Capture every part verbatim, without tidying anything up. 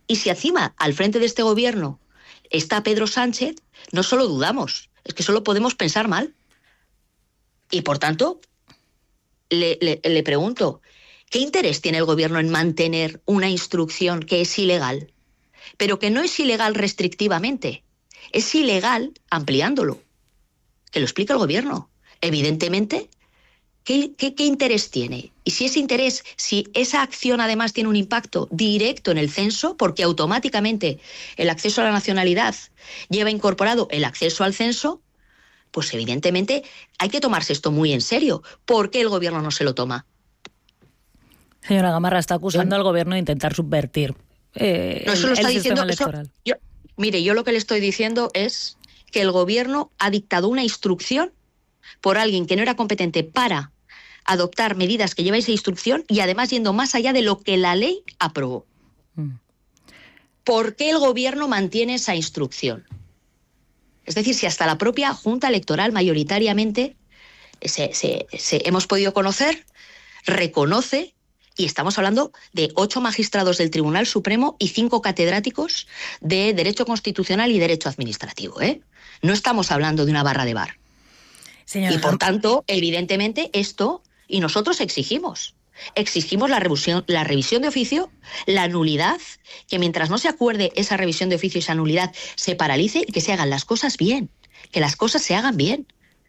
Y si encima, al frente de este gobierno, está Pedro Sánchez, no solo dudamos, es que solo podemos pensar mal. Y por tanto, le, le, le pregunto, ¿qué interés tiene el gobierno en mantener una instrucción que es ilegal? Pero que no es ilegal restrictivamente, es ilegal ampliándolo. Que lo explique el gobierno. Evidentemente, ¿qué, qué, qué interés tiene? Y si ese interés, si esa acción además tiene un impacto directo en el censo, porque automáticamente el acceso a la nacionalidad lleva incorporado el acceso al censo, pues evidentemente hay que tomarse esto muy en serio. ¿Por qué el gobierno no se lo toma? Señora Gamarra, está acusando al gobierno de intentar subvertir eh, no, eso el, lo está el diciendo, sistema electoral. Eso, yo, mire, yo lo que le estoy diciendo es que el gobierno ha dictado una instrucción por alguien que no era competente para adoptar medidas que lleva esa instrucción y además yendo más allá de lo que la ley aprobó. Mm. ¿Por qué el gobierno mantiene esa instrucción? Es decir, si hasta la propia Junta Electoral mayoritariamente se, se, se, hemos podido conocer, reconoce, y estamos hablando de ocho magistrados del Tribunal Supremo y cinco catedráticos de Derecho Constitucional y Derecho Administrativo, ¿eh? No estamos hablando de una barra de bar. Señora, y por tanto, evidentemente, esto, y nosotros exigimos, exigimos la revisión, la revisión de oficio, la nulidad, que mientras no se acuerde esa revisión de oficio y esa nulidad, se paralice y que se hagan las cosas bien, que las cosas se hagan bien.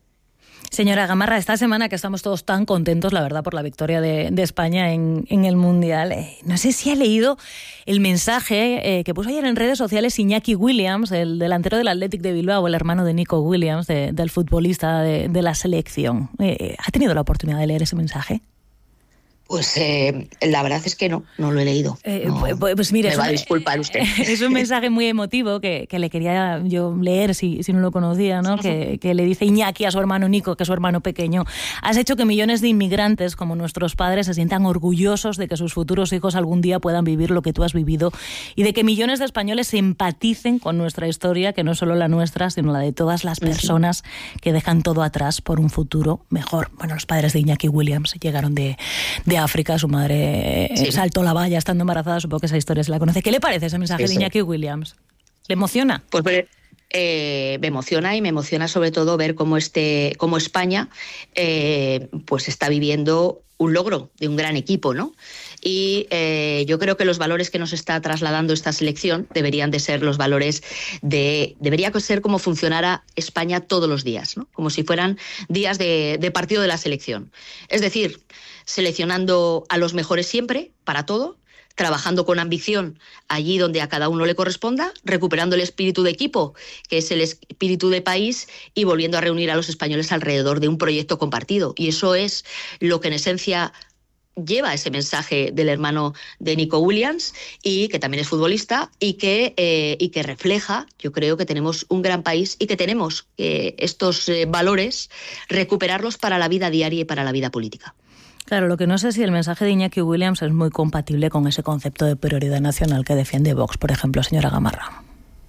Señora Gamarra, esta semana que estamos todos tan contentos, la verdad, por la victoria de, de España en, en el Mundial, eh, no sé si ha leído el mensaje eh, que puso ayer en redes sociales Iñaki Williams, el delantero del Athletic de Bilbao, el hermano de Nico Williams, de, del futbolista de, de la selección. Eh, ¿Ha tenido la oportunidad de leer ese mensaje? Pues eh, la verdad es que no, no lo he leído. Eh, no, pues, pues mire, me va un, a disculpar usted. Es un mensaje muy emotivo que, que le quería yo leer si, si no lo conocía, ¿no? Que, que le dice Iñaki a su hermano Nico, que es su hermano pequeño: has hecho que millones de inmigrantes como nuestros padres se sientan orgullosos de que sus futuros hijos algún día puedan vivir lo que tú has vivido y de que millones de españoles se empaticen con nuestra historia, que no es solo la nuestra, sino la de todas las personas que dejan todo atrás por un futuro mejor. Bueno, los padres de Iñaki Williams llegaron de, de África, su madre sí. saltó la valla estando embarazada, supongo que esa historia se la conoce. ¿Qué le parece ese mensaje sí, de Iñaki sí. Williams? ¿Le emociona? Pues eh, me emociona y me emociona sobre todo ver cómo, este, cómo España eh, pues está viviendo un logro de un gran equipo, ¿no? Y eh, yo creo que los valores que nos está trasladando esta selección deberían de ser los valores de... Debería ser como funcionara España todos los días, ¿no? Como si fueran días de, de partido de la selección. Es decir, seleccionando a los mejores siempre, para todo, trabajando con ambición allí donde a cada uno le corresponda, recuperando el espíritu de equipo, que es el espíritu de país, y volviendo a reunir a los españoles alrededor de un proyecto compartido. Y eso es lo que en esencia lleva ese mensaje del hermano de Nico Williams, y que también es futbolista, y que, eh, y que refleja, yo creo que tenemos un gran país y que tenemos eh, estos eh, valores, recuperarlos para la vida diaria y para la vida política. Claro, lo que no sé si el mensaje de Iñaki Williams es muy compatible con ese concepto de prioridad nacional que defiende Vox, por ejemplo, señora Gamarra.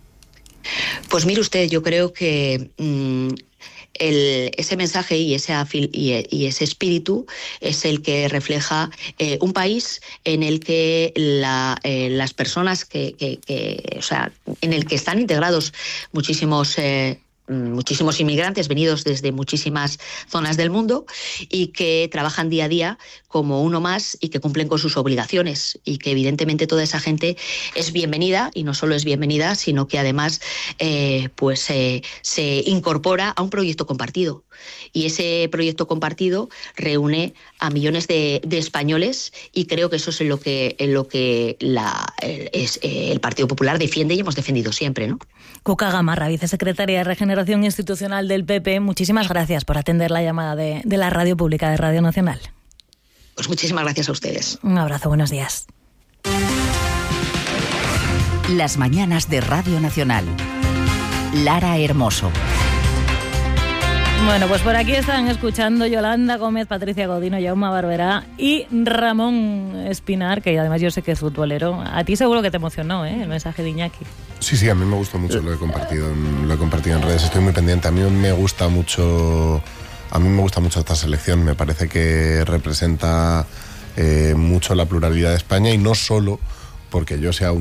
Pues mire usted, yo creo que mmm, el, ese mensaje y ese, afil, y, y ese espíritu es el que refleja eh, un país en el que la, eh, las personas que, que, que, o sea, en el que están integrados muchísimos eh, muchísimos inmigrantes venidos desde muchísimas zonas del mundo y que trabajan día a día como uno más y que cumplen con sus obligaciones, y que evidentemente toda esa gente es bienvenida, y no solo es bienvenida, sino que además eh, pues eh, se incorpora a un proyecto compartido, y ese proyecto compartido reúne a millones de, de españoles, y creo que eso es en lo que, en lo que la, el, es, el Partido Popular defiende y hemos defendido siempre, ¿no? Cuca Gamarra, vicesecretaria de Regeneración Institucional del P P, muchísimas gracias por atender la llamada de, de la Radio Pública de Radio Nacional. Pues muchísimas gracias a ustedes. Un abrazo, buenos días. Las mañanas de Radio Nacional. Lara Hermoso. Bueno, pues por aquí están escuchando Yolanda Gómez, Patricia Godino, Jaume Barberá y Ramón Espinar, que además yo sé que es futbolero. A ti seguro que te emocionó, ¿eh?, el mensaje de Iñaki. Sí, sí, a mí me gustó mucho, lo he compartido, lo he compartido en redes, estoy muy pendiente. A mí me gusta mucho, a mí me gusta mucho esta selección, me parece que representa eh, mucho la pluralidad de España, y no solo porque yo sea un